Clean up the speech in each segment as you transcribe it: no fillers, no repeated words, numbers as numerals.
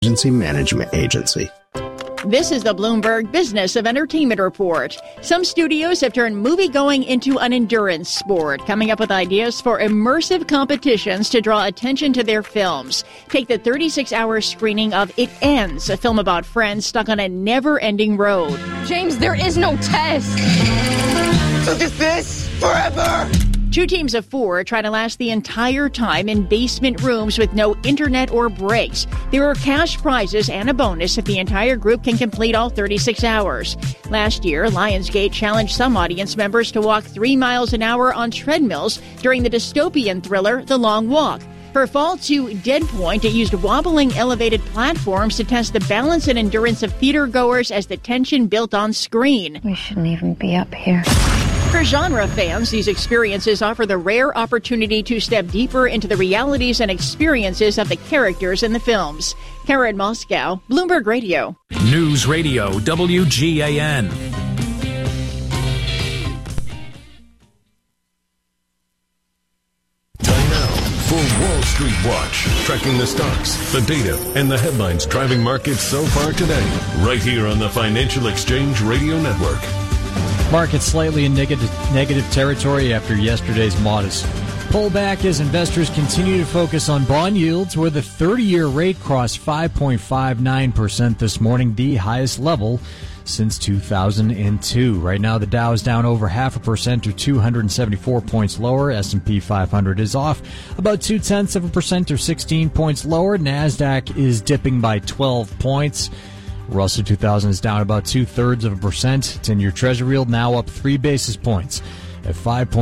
Emergency Management Agency. This is the Bloomberg Business of Entertainment Report. Some studios have turned movie-going into an endurance sport, coming up with ideas for immersive competitions to draw attention to their films. Take the 36-hour screening of It Ends, a film about friends stuck on a never-ending road. James, there is no test. So just this forever? 2 teams of 4 try to last the entire time in basement rooms with no internet or breaks. There are cash prizes and a bonus if the entire group can complete all 36 hours. Last year, Lionsgate challenged some audience members to walk 3 miles an hour on treadmills during the dystopian thriller The Long Walk. For Fall 2 Dead Point, it used wobbling elevated platforms to test the balance and endurance of theatergoers as the tension built on screen. We shouldn't even be up here. For genre fans, these experiences offer the rare opportunity to step deeper into the realities and experiences of the characters in the films. Karen Moscow, Bloomberg Radio. News Radio WGAN. Time now for Wall Street Watch, tracking the stocks, the data, and the headlines driving markets so far today, right here on the Financial Exchange Radio Network. Markets slightly in negative territory after yesterday's modest pullback as investors continue to focus on bond yields, where the 30-year rate crossed 5.59% this morning, the highest level since 2002. Right now, the Dow is down over 0.5% or 274 points lower. S&P 500 is off about 0.2% or 16 points lower. NASDAQ is dipping by 12 points. Russell 2000 is down about 0.2%. 10-year Treasury yield now up 3 basis points at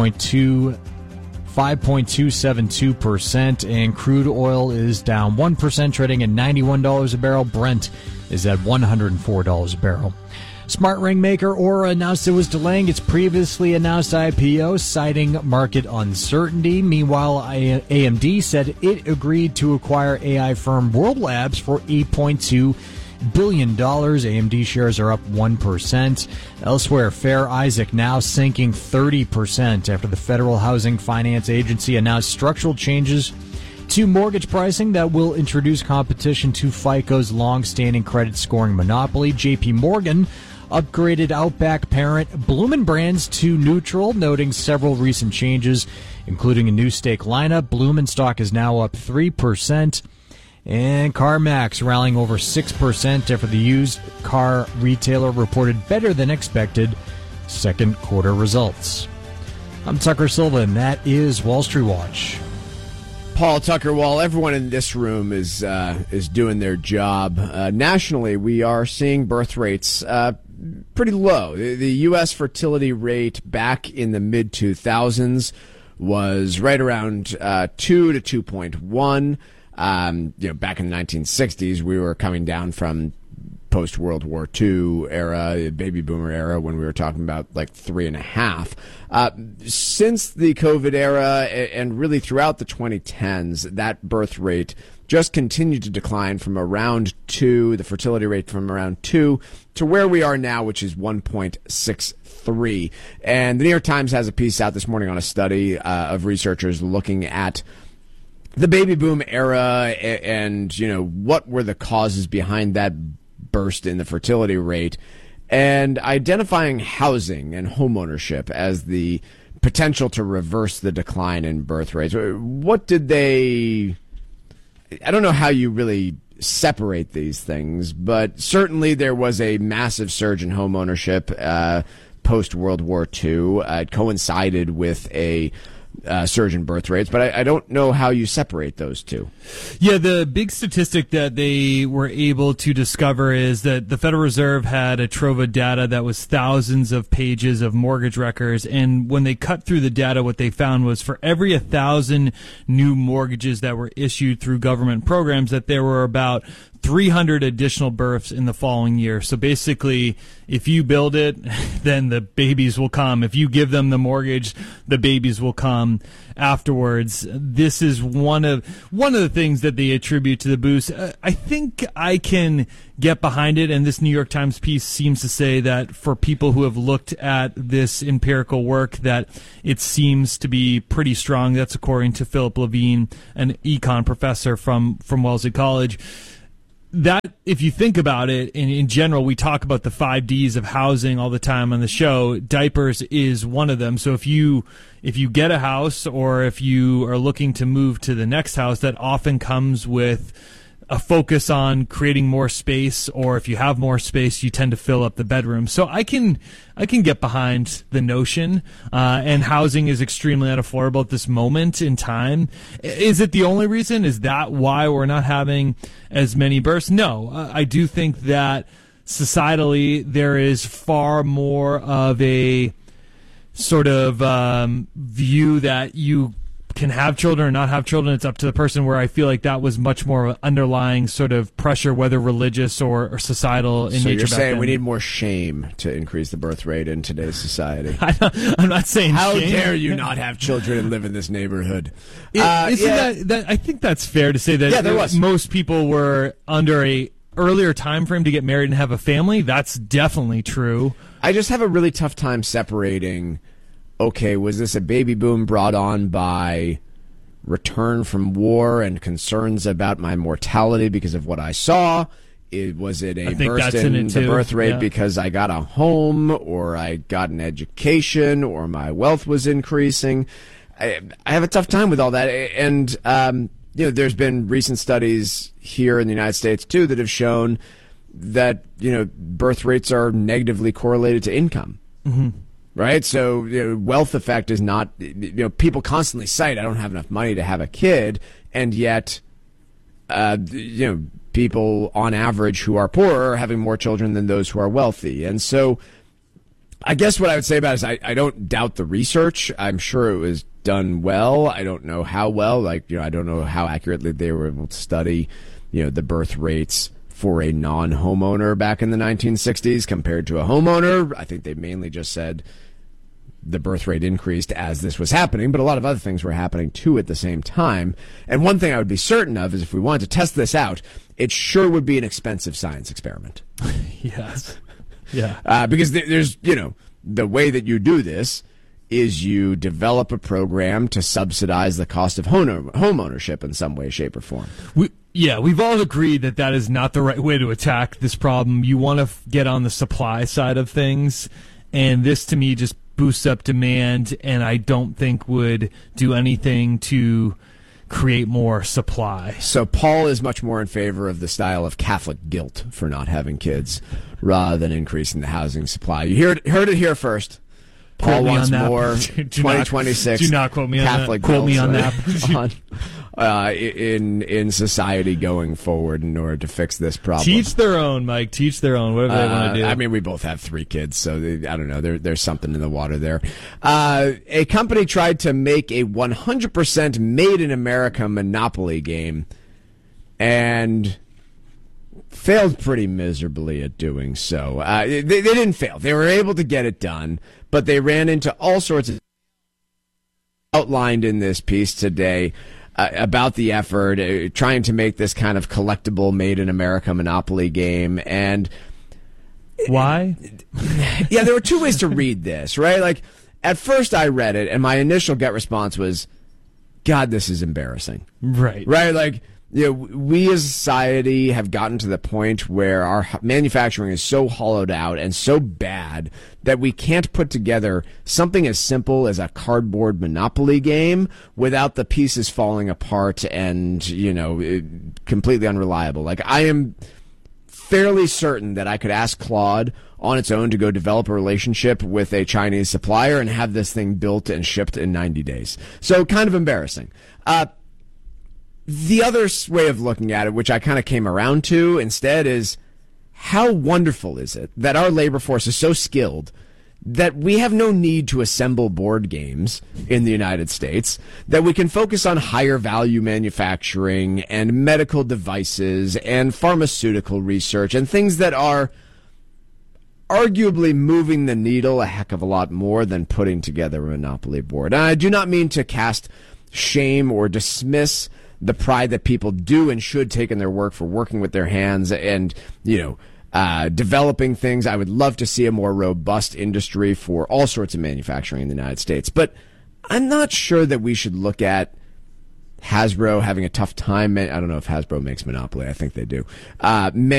5.272%, and crude oil is down 1%, trading at $91 a barrel. Brent is at $104 a barrel. Smart ring maker Aura announced it was delaying its previously announced IPO, citing market uncertainty. Meanwhile, AMD said it agreed to acquire AI firm World Labs for $8.2 billion. AMD shares are up 1%. Elsewhere, Fair Isaac now sinking 30% after the Federal Housing Finance Agency announced structural changes to mortgage pricing that will introduce competition to FICO's long-standing credit scoring monopoly. JP Morgan upgraded Outback parent Bloomin' Brands to neutral, noting several recent changes, including a new steak lineup. Bloomin' stock is now up 3%. And CarMax rallying over 6% after the used car retailer reported better than expected second quarter results. I'm Tucker Silva, and that is Wall Street Watch. Paul Tucker, while everyone in this room is doing their job, nationally we are seeing birth rates pretty low. The U.S. fertility rate back in the mid-2000s was right around 2 to 2.1. Back in the 1960s, we were coming down from post-World War II era, baby boomer era, when we were talking about like 3.5. Since the COVID era and really throughout the 2010s, that birth rate just continued to decline from around 2, the fertility rate from around 2 to where we are now, which is 1.63. And the New York Times has a piece out this morning on a study of researchers looking at the baby boom era and, what were the causes behind that burst in the fertility rate, and identifying housing and homeownership as the potential to reverse the decline in birth rates. What did they... I don't know how you really separate these things, but certainly there was a massive surge in homeownership post-World War II. It coincided with a surge in birth rates, but I don't know how you separate those two. Yeah, the big statistic that they were able to discover is that the Federal Reserve had a trove of data that was thousands of pages of mortgage records, and when they cut through the data, what they found was for every 1,000 new mortgages that were issued through government programs, that there were about 300 additional births in the following year. So basically, if you build it, then the babies will come. If you give them the mortgage, the babies will come afterwards. This is one of the things that they attribute to the boost. I think I can get behind it, and this New York Times piece seems to say that for people who have looked at this empirical work, that it seems to be pretty strong. That's according to Philip Levine, an econ professor from Wellesley College. that, if you think about it, in general, we talk about the 5 Ds of housing all the time on the show. Diapers is one of them. So if you get a house, or if you are looking to move to the next house, that often comes with a focus on creating more space, or if you have more space, you tend to fill up the bedroom. So I can get behind the notion, and housing is extremely unaffordable at this moment in time. Is it the only reason? Is that why we're not having as many births? No, I do think that societally there is far more of a sort of view that you can have children or not have children. It's up to the person, where I feel like that was much more of an underlying sort of pressure, whether religious or societal in nature. So you're saying we need more shame to increase the birth rate in today's society? I'm not saying How shame. dare you not have children and live in this neighborhood? That I think that's fair to say that most people were under a earlier time frame to get married and have a family. That's definitely true. I just have a really tough time separating, okay, was this a baby boom brought on by return from war and concerns about my mortality because of what I saw? Was it a burst in the birth rate because I got a home, or I got an education, or my wealth was increasing? I have a tough time with all that. And, there's been recent studies here in the United States, too, that have shown that, birth rates are negatively correlated to income. Mm-hmm. Right? So wealth effect is not, people constantly cite, I don't have enough money to have a kid. And yet, people on average who are poorer are having more children than those who are wealthy. And so I guess what I would say about it is I don't doubt the research. I'm sure it was done well. I don't know how well, I don't know how accurately they were able to study, the birth rates for a non-homeowner back in the 1960s compared to a homeowner. I think they mainly just said the birth rate increased as this was happening, but a lot of other things were happening too at the same time. And one thing I would be certain of is if we wanted to test this out, it sure would be an expensive science experiment. Yes. Yeah. Because there's, the way that you do this is you develop a program to subsidize the cost of home ownership in some way, shape, or form. We've all agreed that is not the right way to attack this problem. You want to get on the supply side of things, and this to me just boosts up demand, and I don't think would do anything to create more supply. So Paul is much more in favor of the style of Catholic guilt for not having kids rather than increasing the housing supply. You heard it here first. Paul wants more 2026. Do not quote me Catholic on that. Quote me on that. In society going forward in order to fix this problem. Teach their own, Mike. Teach their own. Whatever they want to do. I mean, we both have 3 kids, so I don't know. There's something in the water there. A company tried to make a 100% made in America Monopoly game and failed pretty miserably at doing so. They didn't fail. They were able to get it done, but they ran into all sorts of outlined in this piece today about the effort, trying to make this kind of collectible made in America Monopoly game. And why? Yeah, there were 2 ways to read this, right? Like, at first I read it, and my initial gut response was, God, this is embarrassing. Right. Right? Like, we as a society have gotten to the point where our manufacturing is so hollowed out and so bad that we can't put together something as simple as a cardboard Monopoly game without the pieces falling apart and, completely unreliable. Like, I am fairly certain that I could ask Claude on its own to go develop a relationship with a Chinese supplier and have this thing built and shipped in 90 days. So kind of embarrassing. The other way of looking at it, which I kind of came around to instead, is how wonderful is it that our labor force is so skilled that we have no need to assemble board games in the United States, that we can focus on higher value manufacturing and medical devices and pharmaceutical research and things that are arguably moving the needle a heck of a lot more than putting together a Monopoly board. And I do not mean to cast shame or dismiss the pride that people do and should take in their work for working with their hands and, developing things. I would love to see a more robust industry for all sorts of manufacturing in the United States. But I'm not sure that we should look at Hasbro having a tough time. I don't know if Hasbro makes Monopoly. I think they do.